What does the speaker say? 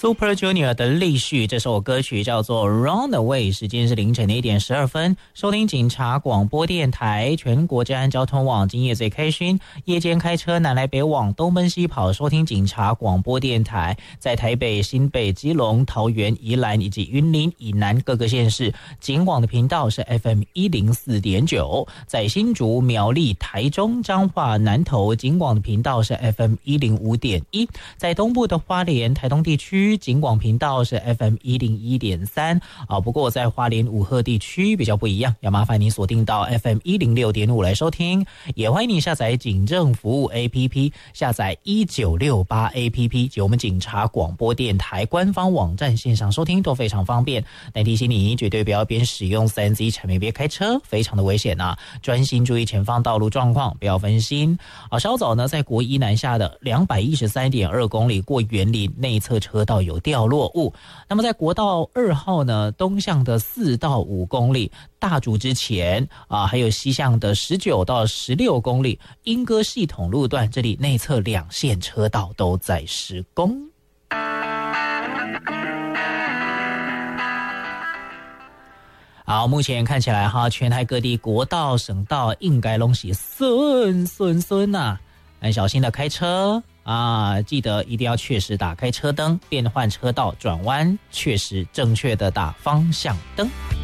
Super Junior 的立旭，这首歌曲叫做 Runaway， 时间是凌晨的1点12分。收听警察广播电台，全国治安交通网，今夜最开心。夜间开车南来北往，东奔西跑，收听警察广播电台。在台北、新北、基隆、桃园、宜兰以及云林以南各个县市，警广的频道是 FM104.9。在新竹、苗栗、台中、彰化、南投，警广的频道是 FM105.1。在东部的花莲、台东地区，警广频道是 FM101.3。不过在花莲五鹤地区比较不一样，要麻烦你锁定到 FM106.5 来收听。也欢迎你下载警政服务 APP， 下载1968 APP 及我们警察广播电台官方网站，线上收听都非常方便。但提醒你，绝对不要边使用 3C 产品边开车，非常的危险啊！专心注意前方道路状况，不要分心。稍早呢，在国一南下的213.2公里过园林内侧车道有掉落物。那么在国道2号呢，东向的4到5公里，大竹之前还有西向的19到16公里，莺歌系统路段这里内侧2线车道都在施工。好，目前看起来全台各地国道、省道应该都是顺啊，很小心的开车记得一定要确实打开车灯，变换车道转弯，确实正确的打方向灯。